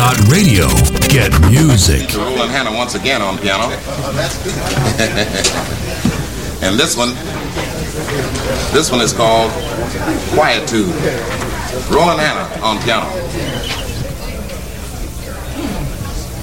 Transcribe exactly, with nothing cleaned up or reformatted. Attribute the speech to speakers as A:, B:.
A: Radio. Get music.
B: Roland Hannah once again on piano. And this one, this one is called Quietude. Roland Hannah on piano.